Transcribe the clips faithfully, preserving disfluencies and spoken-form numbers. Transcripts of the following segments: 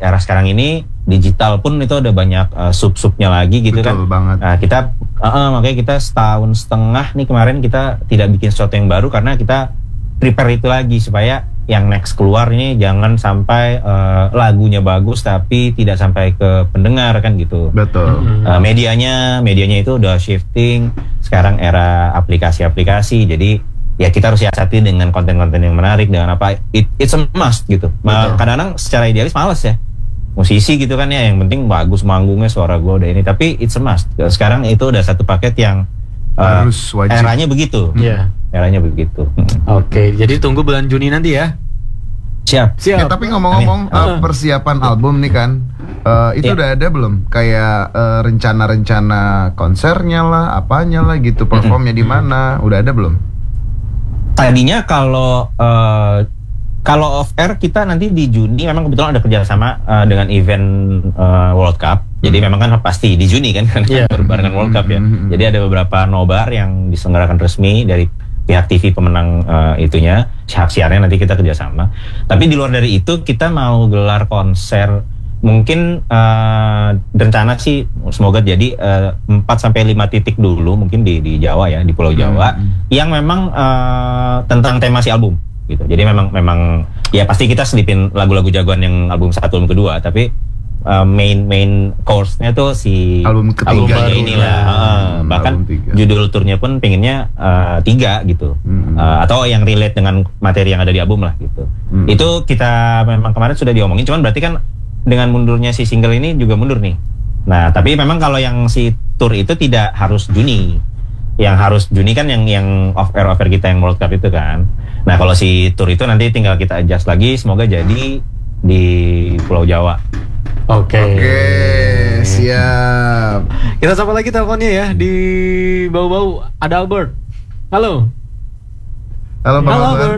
era sekarang ini digital pun itu ada banyak uh, sub-subnya lagi gitu. Betul kan. banget. Nah, kita uh, uh, makanya kita setahun setengah nih kemarin kita tidak bikin sesuatu yang baru karena kita prepare itu lagi supaya yang next keluar ini jangan sampai uh, lagunya bagus tapi tidak sampai ke pendengar kan gitu. Betul. Uh, medianya medianya itu udah shifting sekarang era aplikasi-aplikasi, jadi ya kita harus siasati dengan konten-konten yang menarik dengan apa it, it's a must gitu. Kadang-kadang secara idealis males ya musisi gitu kan ya, yang penting bagus manggungnya, suara gue udah ini, tapi it's a must. Sekarang itu udah satu paket yang uh, harus wajib. Eranya begitu. Iya. Hmm. Eranya begitu. Oke, okay, jadi tunggu bulan Juni nanti ya. Siap. Ya, Siap. tapi ngomong-ngomong uh, persiapan album nih kan, uh, itu yeah. udah ada belum? Kayak uh, rencana-rencana konsernya lah, apanya lah gitu, performnya di mana? Udah ada belum? Tadinya kalau uh, kalau off air kita nanti di Juni memang kebetulan ada kerjasama uh, dengan event uh, World Cup. Jadi hmm. memang kan pasti di Juni kan kan yeah. berbarengan World Cup ya. Hmm. Jadi ada beberapa nobar yang diselenggarakan resmi dari pihak T V pemenang uh, itunya, hak siarnya nanti kita kerjasama. Tapi di luar dari itu kita mau gelar konser mungkin uh, rencana sih semoga jadi uh, empat sampai lima titik dulu mungkin di di Jawa ya, di Pulau Jawa hmm. yang memang uh, tentang tema si album gitu. Jadi memang memang ya pasti kita selipin lagu-lagu jagoan yang album satu album kedua, tapi uh, main main course-nya tuh si album ketiga inilah. Uh, bahkan judul turnya pun pengennya uh, tiga gitu. Hmm. Uh, atau yang relate dengan materi yang ada di album lah gitu. Hmm. Itu kita memang kemarin sudah diomongin, cuman berarti kan dengan mundurnya si single ini juga mundur nih. Nah, tapi memang kalau yang si tour itu tidak harus Juni. Yang harus Juni kan yang yang off air off air kita yang World Cup itu kan. Nah, kalau si tour itu nanti tinggal kita adjust lagi, semoga jadi di Pulau Jawa. Oke. Okay. Oke, okay, siap. Kita sapa lagi teleponnya ya di bau-bau ada Albert. Halo. Halo Bang Halo, Albert.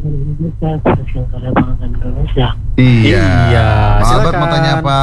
Albert. Iya. Iya. Bang Albert mau tanya apa?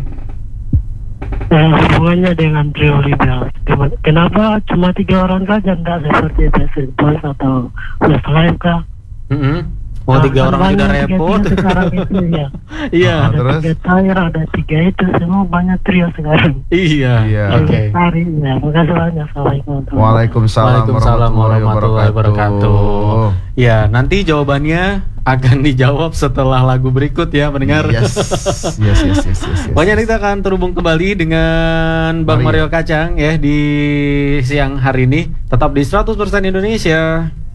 Eh, hubungannya dengan trio Libel, kenapa cuma tiga orang saja, enggak seperti Backstreet Boys atau Westlife kah? Mm-hmm. Oh, tiga orang sudah repot. Sekarang itu ya. Iya. Ada Terus? tiga tire, ada tiga itu, semua banyak trio sekarang. Iya. Iya. Oke. Hari ya, makasih banyak. Assalamualaikum. Waalaikumsalam Waalaikumsalam warahmatullahi wabarakatuh. Ya, nanti jawabannya akan dijawab setelah lagu berikut ya pendengar. Yes. Yes, yes, yes, yes, yes. Pokoknya kita akan terhubung kembali dengan Bang Mario, Mario Kacang ya di siang hari ini. Tetap di seratus persen Indonesia.